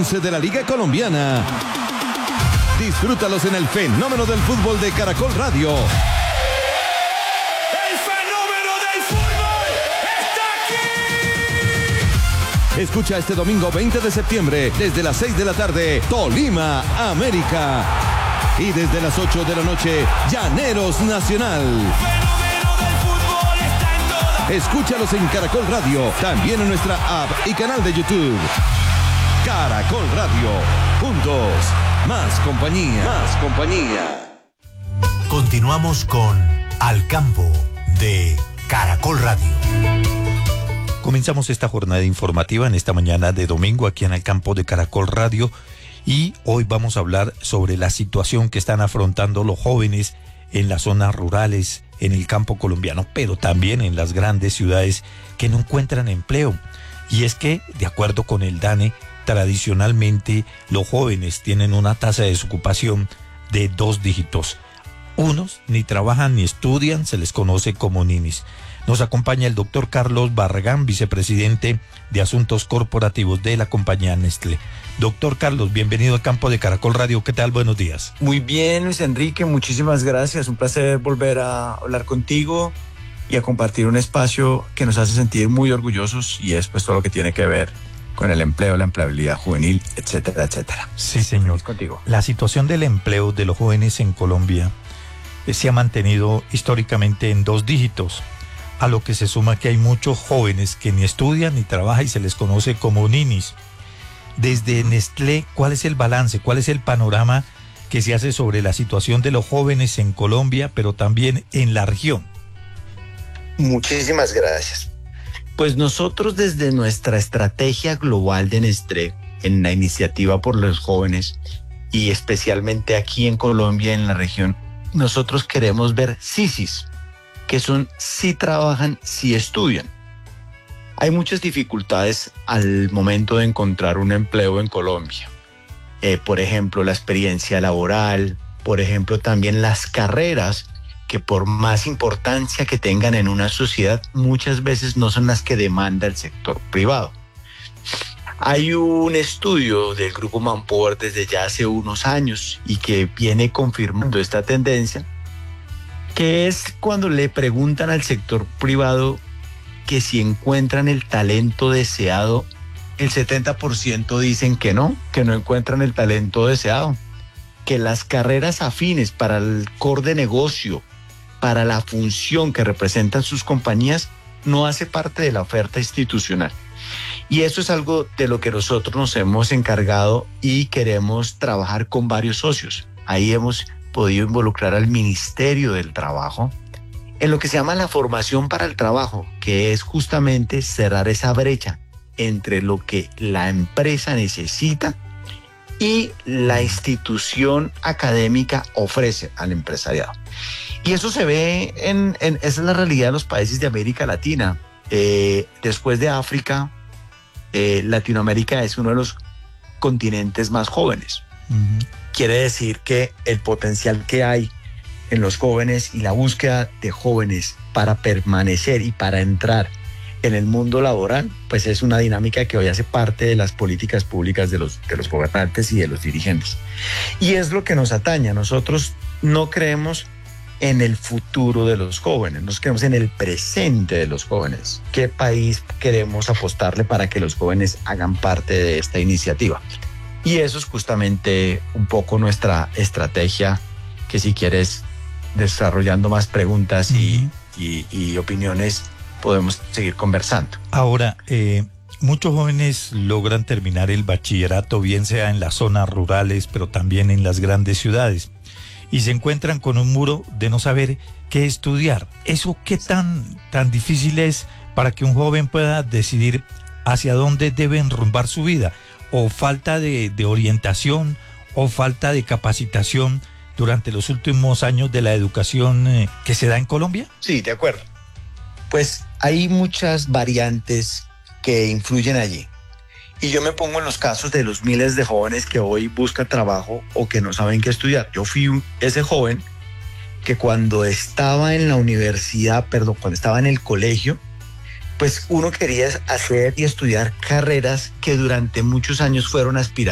11 de la Liga Colombiana. Disfrútalos en el fenómeno del fútbol de Caracol Radio. ¡El fenómeno del fútbol está aquí! Escucha este domingo 20 de septiembre, desde las 6 de la tarde, Tolima, América. Y desde las 8 de la noche, Llaneros Nacional. ¡El fenómeno del fútbol está en todas! Escúchalos en Caracol Radio, también en nuestra app y canal de YouTube. Caracol Radio, juntos, más compañía, más compañía. Continuamos con Al Campo de Caracol Radio. Comenzamos esta jornada informativa en esta mañana de domingo aquí en Al Campo de Caracol Radio y hoy vamos a hablar sobre la situación que están afrontando los jóvenes en las zonas rurales, en el campo colombiano, pero también en las grandes ciudades que no encuentran empleo. Y es que, de acuerdo con el DANE, tradicionalmente los jóvenes tienen una tasa de desocupación de 2 dígitos. Unos ni trabajan ni estudian, se les conoce como ninis. Nos acompaña el doctor Carlos Barragán, vicepresidente de Asuntos Corporativos de la compañía Nestlé. Doctor Carlos, bienvenido al Campo de Caracol Radio. ¿Qué tal? Buenos días. Muy bien, Luis Enrique, muchísimas gracias. Un placer volver a hablar contigo y a compartir un espacio que nos hace sentir muy orgullosos y es pues todo lo que tiene que ver con el empleo, la empleabilidad juvenil, etcétera, etcétera. Sí, señor. Contigo. La situación del empleo de los jóvenes en Colombia se ha mantenido históricamente en 2 dígitos, a lo que se suma que hay muchos jóvenes que ni estudian ni trabajan y se les conoce como ninis. Desde Nestlé, ¿cuál es el balance? ¿Cuál es el panorama que se hace sobre la situación de los jóvenes en Colombia, pero también en la región? Muchísimas gracias. Pues nosotros desde nuestra estrategia global de Nestlé, en la iniciativa por los jóvenes y especialmente aquí en Colombia, en la región, nosotros queremos ver SISIs, que son si trabajan, si estudian. Hay muchas dificultades al momento de encontrar un empleo en Colombia. Por ejemplo, la experiencia laboral, por ejemplo, también las carreras que por más importancia que tengan en una sociedad, muchas veces no son las que demanda el sector privado. Hay un estudio del Grupo Manpower desde ya hace unos años y que viene confirmando esta tendencia, que es cuando le preguntan al sector privado que si encuentran el talento deseado, el 70% dicen que no encuentran el talento deseado, que las carreras afines para el core de negocio, para la función que representan sus compañías, no hace parte de la oferta institucional. Y eso es algo de lo que nosotros nos hemos encargado y queremos trabajar con varios socios. Ahí hemos podido involucrar al Ministerio del Trabajo en lo que se llama la formación para el trabajo, que es justamente cerrar esa brecha entre lo que la empresa necesita y la institución académica ofrece al empresariado. Y eso se ve esa es la realidad de los países de América Latina. Después de África, Latinoamérica es uno de los continentes más jóvenes. Quiere decir que el potencial que hay en los jóvenes y la búsqueda de jóvenes para permanecer y para entrar en el mundo laboral, pues es una dinámica que hoy hace parte de las políticas públicas de los gobernantes y de los dirigentes. Y es lo que nos atañe. Nosotros no creemos en el futuro de los jóvenes, nos creemos en el presente de los jóvenes. ¿Qué país queremos apostarle para que los jóvenes hagan parte de esta iniciativa? Y eso es justamente un poco nuestra estrategia, que si quieres, desarrollando más preguntas y opiniones, podemos seguir conversando. Ahora, muchos jóvenes logran terminar el bachillerato, bien sea en las zonas rurales, pero también en las grandes ciudades, y se encuentran con un muro de no saber qué estudiar. ¿Eso qué tan difícil es para que un joven pueda decidir hacia dónde debe enrumbar su vida? ¿O falta de orientación o falta de capacitación durante los últimos años de la educación que se da en Colombia? Sí, de acuerdo. Pues hay muchas variantes que influyen allí. Y yo me pongo en los casos de los miles de jóvenes que hoy buscan trabajo o que no saben qué estudiar. Yo fui ese joven que cuando estaba en la universidad, cuando estaba en el colegio, pues uno quería hacer y estudiar carreras que durante muchos años fueron aspiraciones